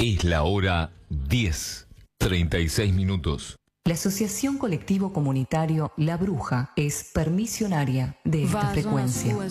Es la hora 10:36. La Asociación Colectivo Comunitario La Bruja es permisionaria de esta frecuencia.